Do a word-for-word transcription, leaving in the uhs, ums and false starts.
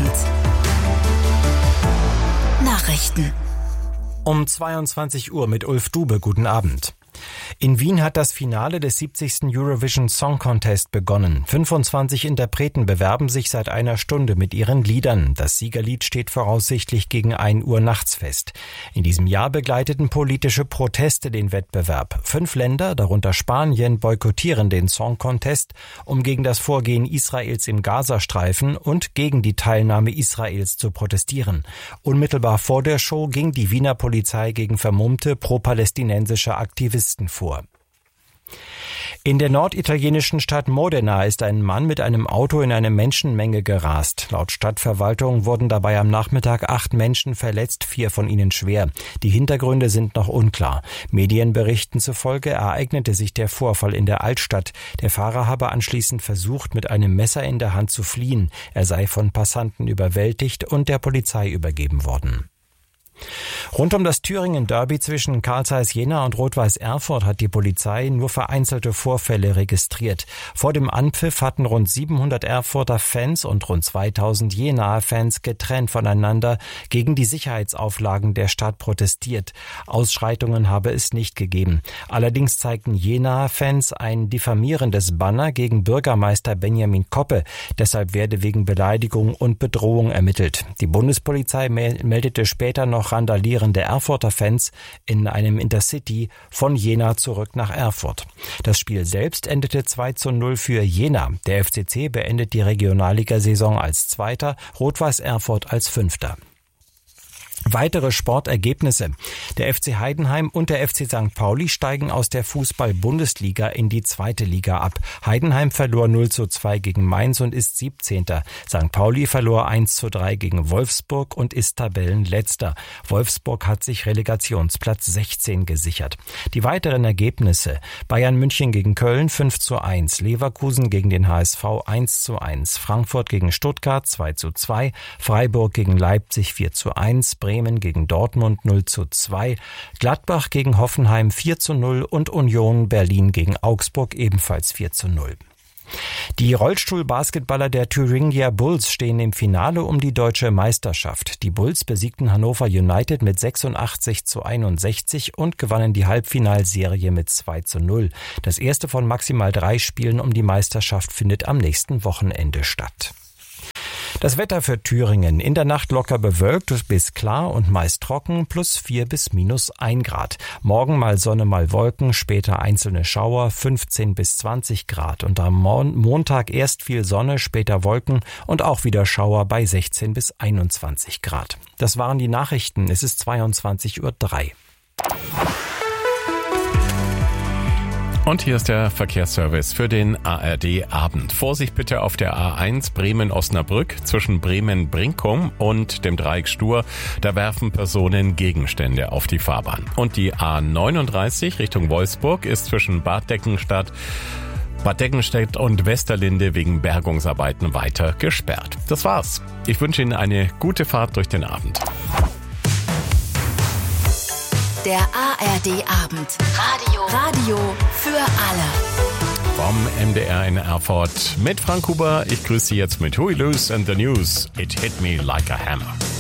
Abend. Nachrichten. Um zweiundzwanzig Uhr mit Ulf Dube. Guten Abend. In Wien hat das Finale des siebzigsten Eurovision Song Contest begonnen. fünfundzwanzig Interpreten bewerben sich seit einer Stunde mit ihren Liedern. Das Siegerlied steht voraussichtlich gegen ein Uhr nachts fest. In diesem Jahr begleiteten politische Proteste den Wettbewerb. Fünf Länder, darunter Spanien, boykottieren den Song Contest, um gegen das Vorgehen Israels im Gazastreifen und gegen die Teilnahme Israels zu protestieren. Unmittelbar vor der Show ging die Wiener Polizei gegen vermummte pro-palästinensische Aktivisten vor. In der norditalienischen Stadt Modena ist ein Mann mit einem Auto in eine Menschenmenge gerast. Laut Stadtverwaltung wurden dabei am Nachmittag acht Menschen verletzt, vier von ihnen schwer. Die Hintergründe sind noch unklar. Medienberichten zufolge ereignete sich der Vorfall in der Altstadt. Der Fahrer habe anschließend versucht, mit einem Messer in der Hand zu fliehen. Er sei von Passanten überwältigt und der Polizei übergeben worden. Rund um das Thüringen-Derby zwischen Carl Zeiss Jena und Rot-Weiß Erfurt hat die Polizei nur vereinzelte Vorfälle registriert. Vor dem Anpfiff hatten rund siebenhundert Erfurter Fans und rund zweitausend Jenaer Fans getrennt voneinander gegen die Sicherheitsauflagen der Stadt protestiert. Ausschreitungen habe es nicht gegeben. Allerdings zeigten Jenaer Fans ein diffamierendes Banner gegen Bürgermeister Benjamin Koppe. Deshalb werde wegen Beleidigung und Bedrohung ermittelt. Die Bundespolizei meldete später noch randalierende Erfurter Fans in einem Intercity von Jena zurück nach Erfurt. Das Spiel selbst endete zwei zu null für Jena. Der F C C beendet die Regionalligasaison als Zweiter, Rot-Weiß Erfurt als Fünfter. Weitere Sportergebnisse. Der F C Heidenheim und der F C Sankt Pauli steigen aus der Fußball-Bundesliga in die zweite Liga ab. Heidenheim verlor null zu zwei gegen Mainz und ist siebzehnter. Sankt Pauli verlor eins zu drei gegen Wolfsburg und ist Tabellenletzter. Wolfsburg hat sich Relegationsplatz sechzehn gesichert. Die weiteren Ergebnisse. Bayern München gegen Köln fünf zu eins, Leverkusen gegen den H S V eins zu eins, Frankfurt gegen Stuttgart zwei zu zwei, Freiburg gegen Leipzig vier zu eins, Bremen gegen Dortmund null zu zwei, Gladbach gegen Hoffenheim vier zu null und Union Berlin gegen Augsburg ebenfalls vier zu null. Die Rollstuhlbasketballer der Thuringia Bulls stehen im Finale um die deutsche Meisterschaft. Die Bulls besiegten Hannover United mit sechsundachtzig zu einundsechzig und gewannen die Halbfinalserie mit zwei zu null. Das erste von maximal drei Spielen um die Meisterschaft findet am nächsten Wochenende statt. Das Wetter für Thüringen. In der Nacht locker bewölkt bis klar und meist trocken, plus vier bis minus ein Grad. Morgen mal Sonne, mal Wolken, später einzelne Schauer, fünfzehn bis zwanzig Grad. Und am Montag erst viel Sonne, später Wolken und auch wieder Schauer bei sechzehn bis einundzwanzig Grad. Das waren die Nachrichten. Es ist zweiundzwanzig Uhr drei. Und hier ist der Verkehrsservice für den A R D-Abend. Vorsicht bitte auf der A eins Bremen-Osnabrück zwischen Bremen-Brinkum und dem Dreieck Stur. Da werfen Personen Gegenstände auf die Fahrbahn. Und die A neununddreißig Richtung Wolfsburg ist zwischen Bad Deckenstadt Bad Deckenstedt und Westerlinde wegen Bergungsarbeiten weiter gesperrt. Das war's. Ich wünsche Ihnen eine gute Fahrt durch den Abend. Der A R D-Abend. Radio. Radio für alle. Vom M D R in Erfurt mit Frank Huber. Ich grüße Sie jetzt mit Huey Lewis and the News. It hit me like a hammer.